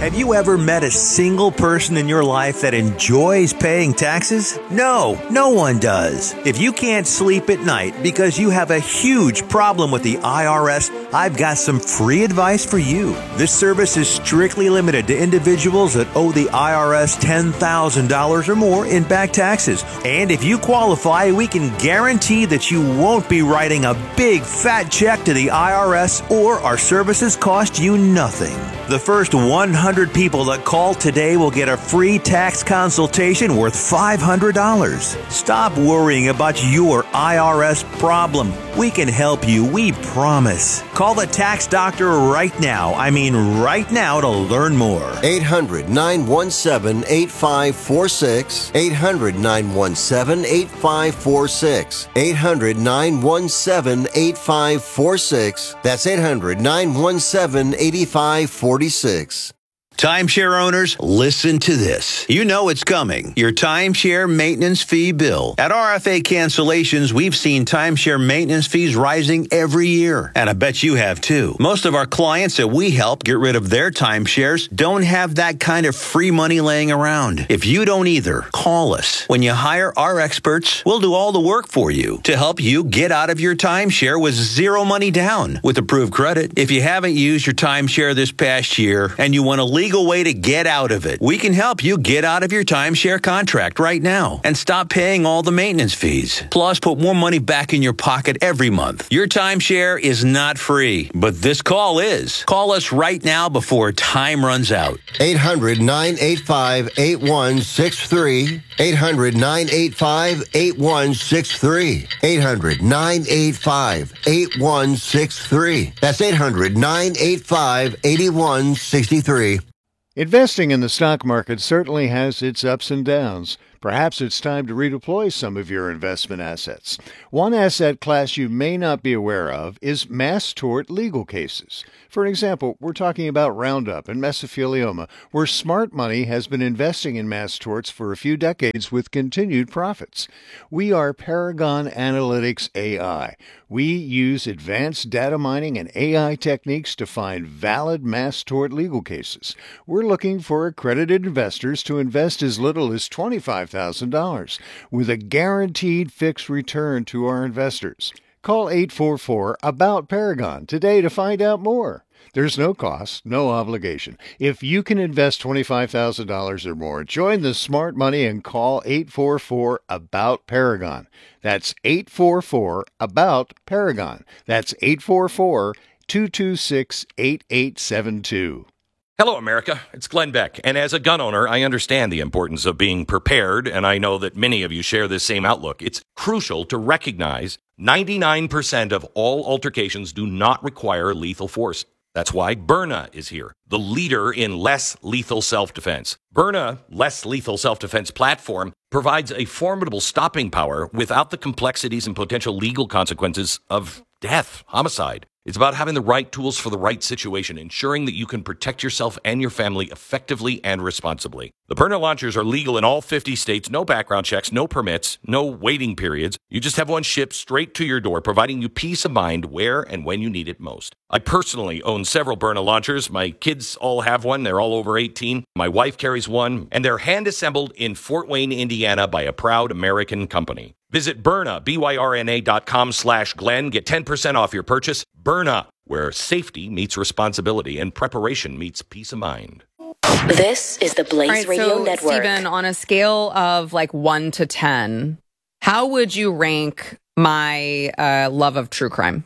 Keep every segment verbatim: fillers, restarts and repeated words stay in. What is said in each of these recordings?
Have you ever met a single person in your life that enjoys paying taxes? No, no one does. If you can't sleep at night because you have a huge problem with the I R S, I've got some free advice for you. This service is strictly limited to individuals that owe the I R S ten thousand dollars or more in back taxes. And if you qualify, we can guarantee that you won't be writing a big fat check to the I R S, or our services cost you nothing. The first one hundred people that call today will get a free tax consultation worth five hundred dollars. Stop worrying about your I R S problem. We can help you, we promise. Call the tax doctor right now. I mean right now to learn more. eight hundred, nine one seven, eight five four six. eight hundred, nine one seven, eight five four six. eight hundred, nine one seven, eight five four six. That's eight hundred, nine one seven, eight five four six. Timeshare owners, listen to this. You know it's coming. Your timeshare maintenance fee bill. At R F A Cancellations, we've seen timeshare maintenance fees rising every year. And I bet you have too. Most of our clients that we help get rid of their timeshares don't have that kind of free money laying around. If you don't either, call us. When you hire our experts, we'll do all the work for you to help you get out of your timeshare with zero money down with approved credit. If you haven't used your timeshare this past year and you want to leave legal way to get out of it, we can help you get out of your timeshare contract right now and stop paying all the maintenance fees. Plus, put more money back in your pocket every month. Your timeshare is not free, but this call is. Call us right now before time runs out. eight hundred, nine eight five, eight one six three. eight hundred, nine eight five, eight one six three. eight hundred, nine eight five, eight one six three. That's eight hundred, nine eight five, eight one six three. Investing in the stock market certainly has its ups and downs. Perhaps it's time to redeploy some of your investment assets. One asset class you may not be aware of is mass tort legal cases. For example, we're talking about Roundup and mesothelioma, where smart money has been investing in mass torts for a few decades with continued profits. We are Paragon Analytics A I. We use advanced data mining and A I techniques to find valid mass tort legal cases. We're looking for accredited investors to invest as little as twenty-five thousand dollars with a guaranteed fixed return to our investors. Call eight four four, A B O U T, Paragon today to find out more. There's no cost, no obligation. If you can invest twenty-five thousand dollars or more, join the smart money and call eight four four, A B O U T, Paragon. That's eight four four, A B O U T, Paragon. That's eight four four, two two six, eight eight seven two. Hello, America. It's Glenn Beck. And as a gun owner, I understand the importance of being prepared, and I know that many of you share this same outlook. It's crucial to recognize ninety-nine percent of all altercations do not require lethal force. That's why Byrna is here, the leader in less lethal self-defense. Byrna Less Lethal Self-Defense platform provides a formidable stopping power without the complexities and potential legal consequences of death, homicide. It's about having the right tools for the right situation, ensuring that you can protect yourself and your family effectively and responsibly. The Byrna launchers are legal in all fifty states, no background checks, no permits, no waiting periods. You just have one shipped straight to your door, providing you peace of mind where and when you need it most. I personally own several Byrna launchers. My kids all have one. They're all over eighteen. My wife carries one, and they're hand-assembled in Fort Wayne, Indiana by a proud American company. Visit Byrna, B Y R N A dot com slash Glenn. Get ten percent off your purchase. Byrna, where safety meets responsibility and preparation meets peace of mind. This is the Blaze right, Radio so, Network. Stephen, on a scale of like one to ten, how would you rank my uh, love of true crime?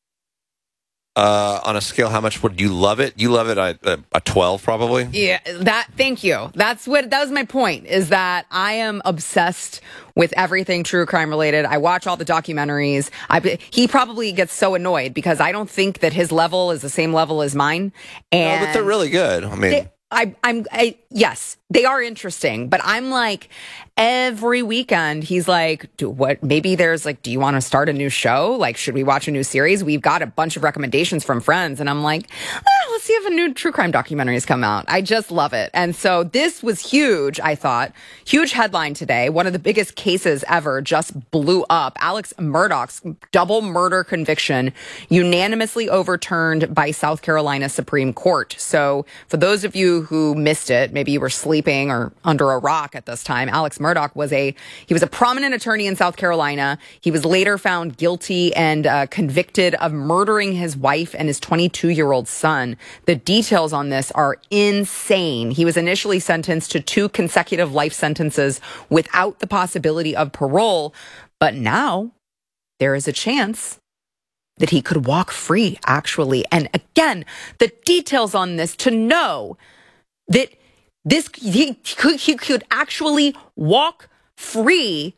Uh, on a scale, how much would you love it? You love it at a, a twelve, probably? Yeah, that. Thank you. That's what, that was my point, is that I am obsessed with everything true crime related. I watch all the documentaries. I, he probably gets so annoyed because I don't think that his level is the same level as mine. And no, but they're really good. I mean... They, I, I'm, I, yes, they are interesting, but I'm like, every weekend he's like, do what, maybe there's like, do you want to start a new show? Like, should we watch a new series? We've got a bunch of recommendations from friends. And I'm like, ah, let's see if a new true crime documentary has come out. I just love it. And so this was huge, I thought. Huge headline today. One of the biggest cases ever just blew up. Alex Murdaugh's double murder conviction unanimously overturned by South Carolina Supreme Court. So for those of you who missed it, maybe you were sleeping or under a rock at this time, Alex Murdaugh was a, he was a prominent attorney in South Carolina. He was later found guilty and uh, convicted of murdering his wife and his twenty-two-year-old son. The details on this are insane. He was initially sentenced to two consecutive life sentences without the possibility of parole, but now there is a chance that he could walk free, actually. And again, the details on this, to know that this he could, he could actually walk free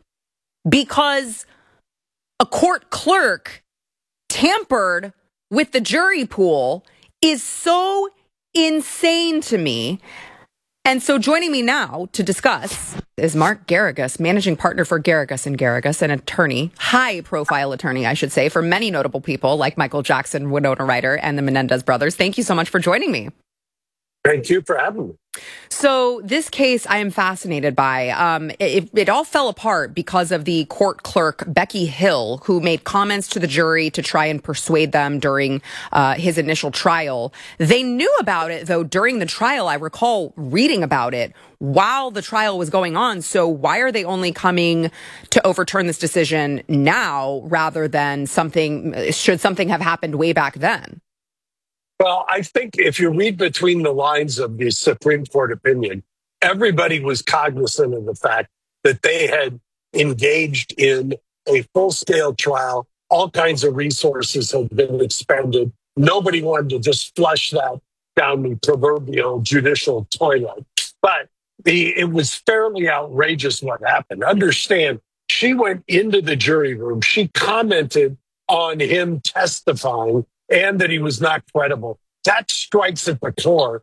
because a court clerk tampered with the jury pool is so insane to me. And so joining me now to discuss is Mark Geragos, managing partner for Geragos and Geragos, an attorney, high-profile attorney, I should say, for many notable people like Michael Jackson, Winona Ryder, and the Menendez brothers. Thank you so much for joining me. Thank you for having me. So this case I am fascinated by. Um, it, it all fell apart because of the court clerk, Becky Hill, who made comments to the jury to try and persuade them during uh, his initial trial. They knew about it, though, during the trial. I recall reading about it while the trial was going on. So why are they only coming to overturn this decision now rather than something, should something have happened way back then? Well, I think if you read between the lines of the Supreme Court opinion, everybody was cognizant of the fact that they had engaged in a full-scale trial. All kinds of resources had been expended. Nobody wanted to just flush that down the proverbial judicial toilet. But the, it was fairly outrageous what happened. Understand, she went into the jury room. She commented on him testifying and that he was not credible. That strikes at the core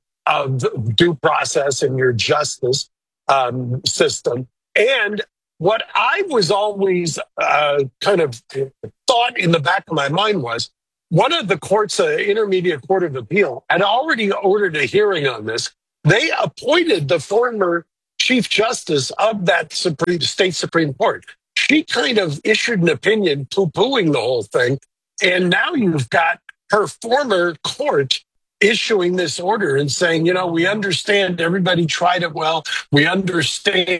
of due process in your justice um, system. And what I was always uh, kind of thought in the back of my mind was, one of the courts, uh, Intermediate Court of Appeal, had already ordered a hearing on this. They appointed the former Chief Justice of that Supreme State Supreme Court. She kind of issued an opinion poo-pooing the whole thing. And now you've got her former court issuing this order and saying, you know, we understand everybody tried it well. We understand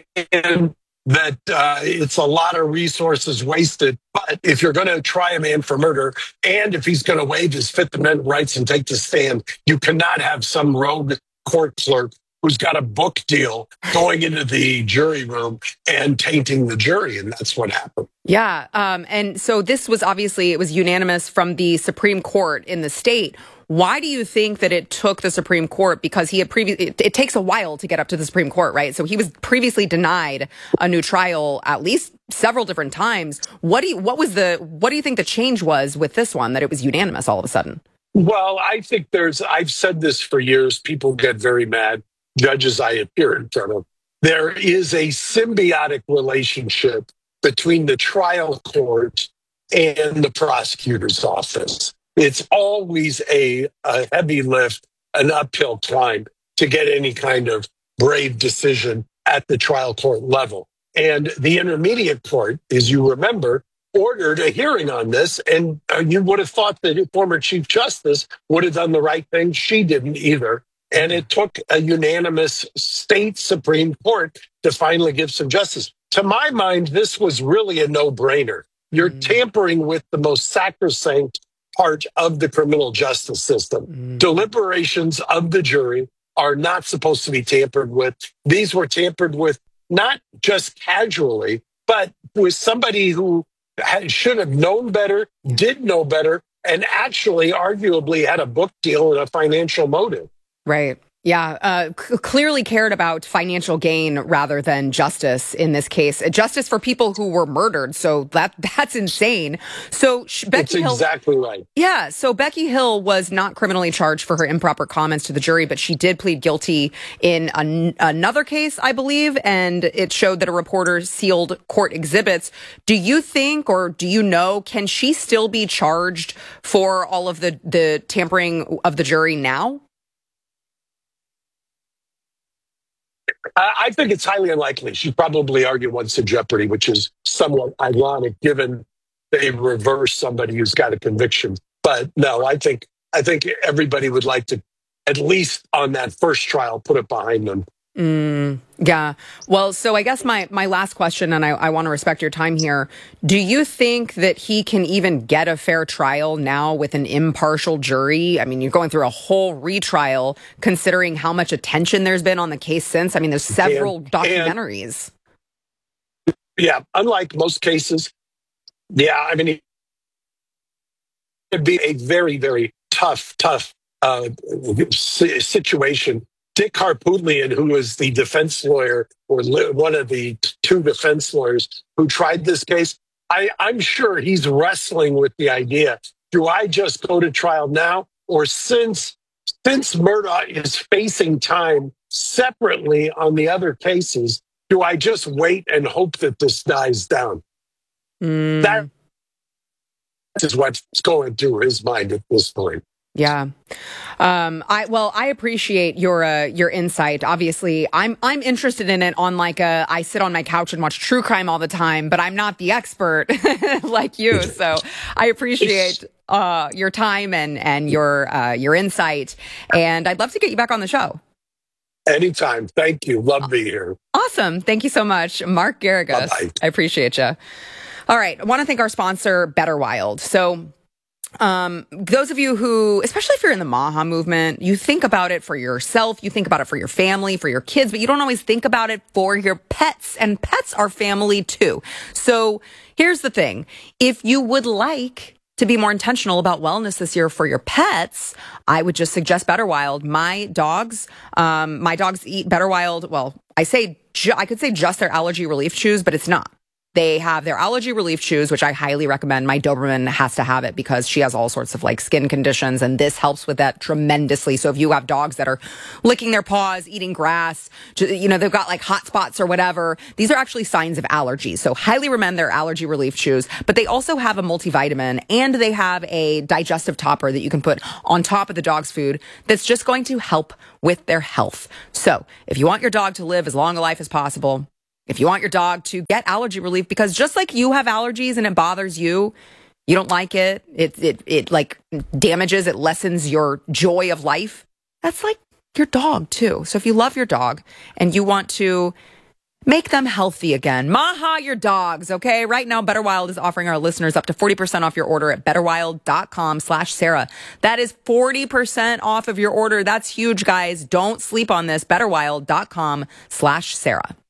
that uh, it's a lot of resources wasted. But if you're going to try a man for murder, and if he's going to waive his Fifth Amendment rights and take the stand, you cannot have some rogue court clerk who's got a book deal going into the jury room and tainting the jury. And that's what happened. Yeah. Um, and so this was obviously, it was unanimous from the Supreme Court in the state. Why do you think that it took the Supreme Court? Because he had previously, it, it takes a while to get up to the Supreme Court, right? So he was previously denied a new trial at least several different times. What do you, what was the, what do you think the change was with this one, that it was unanimous all of a sudden? Well, I think there's, I've said this for years. People get very mad. Judges I appear in front of. There is a symbiotic relationship between the trial court and the prosecutor's office. It's always a, a heavy lift, an uphill climb to get any kind of brave decision at the trial court level. And the intermediate court, as you remember, ordered a hearing on this. And uh, you would have thought that the former Chief Justice would have done the right thing. She didn't either. And it took a unanimous state Supreme Court to finally give some justice. To my mind, this was really a no-brainer. You're mm. tampering with the most sacrosanct part of the criminal justice system. Mm. Deliberations of the jury are not supposed to be tampered with. These were tampered with not just casually, but with somebody who had, should have known better, yeah. did know better, and actually arguably had a book deal and a financial motive. Right. Yeah, uh, c- clearly cared about financial gain rather than justice in this case. Justice for people who were murdered. So that that's insane. So sh- Becky That's Hill, exactly right. Yeah, so Becky Hill was not criminally charged for her improper comments to the jury, but she did plead guilty in an- another case, I believe, and it showed that a reporter sealed court exhibits. Do you think, or do you know, can she still be charged for all of the, the tampering of the jury now? I I think it's highly unlikely. She probably argued once to jeopardy, which is somewhat ironic given they reverse somebody who's got a conviction. But no, I think I think everybody would like to, at least on that first trial, put it behind them. Mm, yeah. Well, so I guess my, my last question, and I, I want to respect your time here. Do you think that he can even get a fair trial now with an impartial jury? I mean, you're going through a whole retrial considering how much attention there's been on the case since. I mean, there's several And- documentaries. Yeah, unlike most cases, yeah, I mean, it'd be a very, very tough, tough uh, si- situation. Dick Harpootlian, who was the defense lawyer or li- one of the t- two defense lawyers who tried this case, I, I'm sure he's wrestling with the idea: do I just go to trial now, or since since Murdoch is facing time separately on the other cases, do I just wait and hope that this dies down? Mm. That is what's going through his mind at this point. Yeah. Um, I, well, I appreciate your, uh, your insight. Obviously, I'm, I'm interested in it on like a, I sit on my couch and watch true crime all the time, but I'm not the expert like you. So I appreciate, uh, your time and, and your, uh, your insight. And I'd love to get you back on the show. Anytime. Thank you. Love being here. Awesome. Thank you so much, Mark Garrigus. Bye-bye. I appreciate you. All right. I want to thank our sponsor, Better Wild. So, Um, those of you who, especially if you're in the Maha movement, you think about it for yourself, you think about it for your family, for your kids, but you don't always think about it for your pets, and pets are family too. So here's the thing. If you would like to be more intentional about wellness this year for your pets, I would just suggest Better Wild. My dogs, um, my dogs eat Better Wild. Well, I say, ju- I could say just their allergy relief chews, but it's not. They have their allergy relief chews, which I highly recommend. My Doberman has to have it because she has all sorts of like skin conditions, and this helps with that tremendously. So if you have dogs that are licking their paws, eating grass, you know, they've got like hot spots or whatever, these are actually signs of allergy. So highly recommend their allergy relief chews. But they also have a multivitamin, and they have a digestive topper that you can put on top of the dog's food that's just going to help with their health. So if you want your dog to live as long a life as possible, if you want your dog to get allergy relief, because just like you have allergies and it bothers you, you don't like it, it, it, it like damages, it lessens your joy of life. That's like your dog too. So if you love your dog and you want to make them healthy again, Maha your dogs, okay? Right now, Better Wild is offering our listeners up to forty percent off your order at betterwild.com slash Sarah. That is forty percent off of your order. That's huge, guys. Don't sleep on this. betterwild.com slash Sarah.